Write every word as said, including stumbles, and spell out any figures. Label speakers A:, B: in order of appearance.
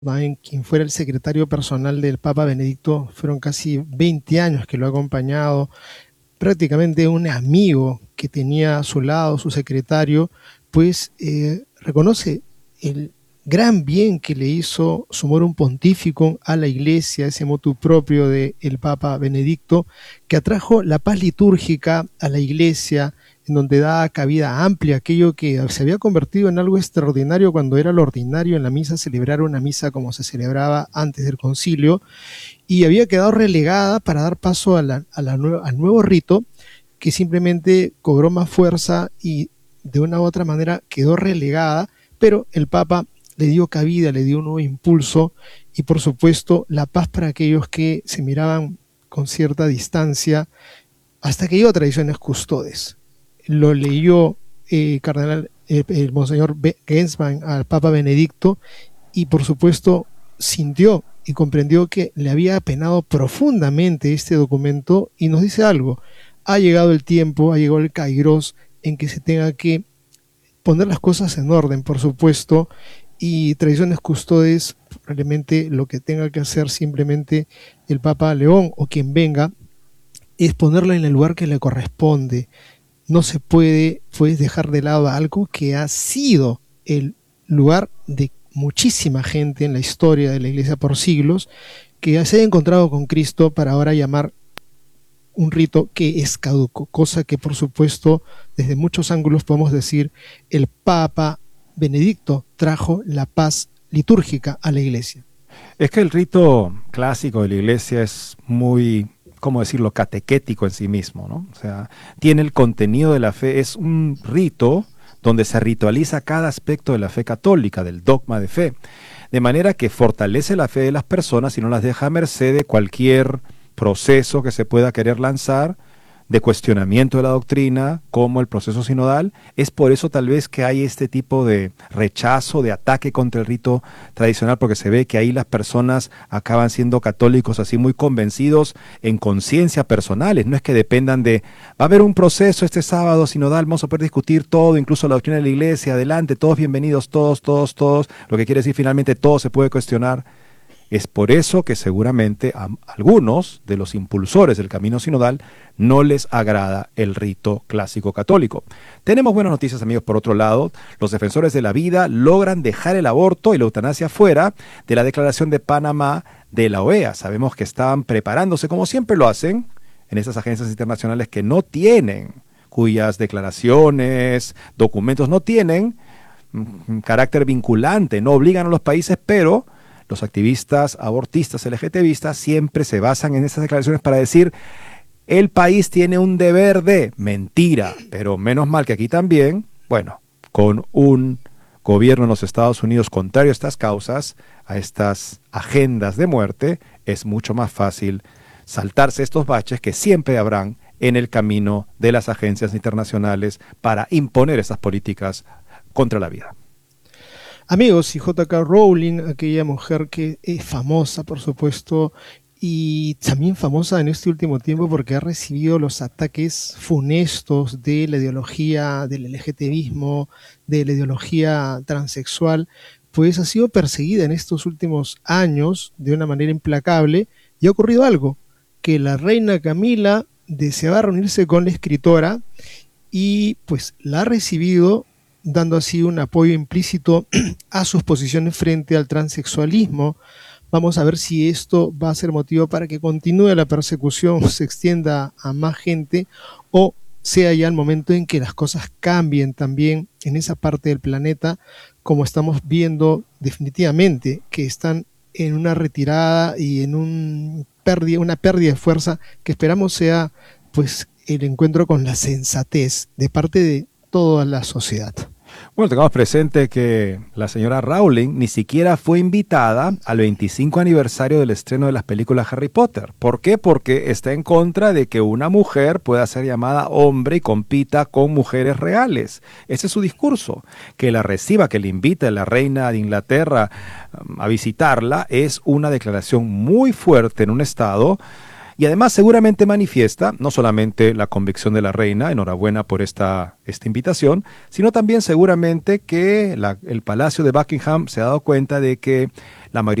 A: Bain, quien fuera el secretario personal del Papa Benedicto, fueron casi veinte años que lo ha acompañado, prácticamente un amigo que tenía a su lado, su secretario, pues eh, reconoce el gran bien que le hizo Summorum Pontificum a la Iglesia, ese motu propio del Papa Benedicto, que atrajo la paz litúrgica a la Iglesia, en donde da cabida amplia aquello que se había convertido en algo extraordinario cuando era lo ordinario en la misa, celebrar una misa como se celebraba antes del concilio, y había quedado relegada para dar paso a la, a la nueva, al nuevo rito, que simplemente cobró más fuerza y de una u otra manera quedó relegada, pero el Papa le dio cabida, le dio un nuevo impulso y por supuesto la paz para aquellos que se miraban con cierta distancia, hasta que llegó a Tradiciones Custodes. Lo leyó eh, cardenal, eh, el monseñor Genswein al Papa Benedicto y por supuesto sintió y comprendió que le había apenado profundamente este documento y nos dice algo: ha llegado el tiempo, ha llegado el kairos en que se tenga que poner las cosas en orden, por supuesto, y Tradiciones Custodes, probablemente lo que tenga que hacer simplemente el Papa León o quien venga, es ponerlo en el lugar que le corresponde. No se puede pues dejar de lado algo que ha sido el lugar de muchísima gente en la historia de la Iglesia por siglos, que se ha encontrado con Cristo para ahora llamar un rito que es caduco, cosa que por supuesto desde muchos ángulos podemos decir el Papa Benedicto trajo la paz litúrgica a la Iglesia.
B: Es que el rito clásico de la Iglesia es muy, ¿cómo decirlo?, catequético en sí mismo, ¿no? O sea, tiene el contenido de la fe, es un rito donde se ritualiza cada aspecto de la fe católica, del dogma de fe, de manera que fortalece la fe de las personas y no las deja a merced de cualquier proceso que se pueda querer lanzar de cuestionamiento de la doctrina, como el proceso sinodal. Es por eso tal vez que hay este tipo de rechazo, de ataque contra el rito tradicional, porque se ve que ahí las personas acaban siendo católicos así muy convencidos en conciencia personales. No es que dependan de, va a haber un proceso este sábado sinodal, vamos a poder discutir todo, incluso la doctrina de la Iglesia, adelante, todos bienvenidos, todos, todos, todos, lo que quiere decir finalmente todo se puede cuestionar. Es por eso que seguramente a algunos de los impulsores del camino sinodal no les agrada el rito clásico católico. Tenemos buenas noticias, amigos, por otro lado. Los defensores de la vida logran dejar el aborto y la eutanasia fuera de la Declaración de Panamá de la O E A. Sabemos que estaban preparándose, como siempre lo hacen, en esas agencias internacionales que no tienen, cuyas declaraciones, documentos no tienen mm, carácter vinculante, no obligan a los países, pero los activistas abortistas, LGTBistas, siempre se basan en esas declaraciones para decir el país tiene un deber de mentira, pero menos mal que aquí también, bueno, con un gobierno en los Estados Unidos contrario a estas causas, a estas agendas de muerte, es mucho más fácil saltarse estos baches que siempre habrán en el camino de las agencias internacionales para imponer esas políticas contra la vida.
A: Amigos, y J K Rowling, aquella mujer que es famosa, por supuesto, y también famosa en este último tiempo porque ha recibido los ataques funestos de la ideología del LGTBismo, de la ideología transexual, pues ha sido perseguida en estos últimos años de una manera implacable, y ha ocurrido algo, que la reina Camila deseaba reunirse con la escritora y pues la ha recibido, dando así un apoyo implícito a sus posiciones frente al transexualismo. Vamos a ver si esto va a ser motivo para que continúe la persecución, se extienda a más gente, o sea ya el momento en que las cosas cambien también en esa parte del planeta, como estamos viendo definitivamente que están en una retirada y en un pérdida, una pérdida de fuerza que esperamos sea pues el encuentro con la sensatez de parte de toda la sociedad.
B: Bueno, tengamos presente que la señora Rowling ni siquiera fue invitada al veinticinco aniversario del estreno de las películas Harry Potter. ¿Por qué? Porque está en contra de que una mujer pueda ser llamada hombre y compita con mujeres reales. Ese es su discurso. Que la reciba, que le invite a la reina de Inglaterra a visitarla, es una declaración muy fuerte en un estado. Y además seguramente manifiesta no solamente la convicción de la reina, enhorabuena por esta, esta invitación, sino también seguramente que la, el Palacio de Buckingham se ha dado cuenta de que la mayoría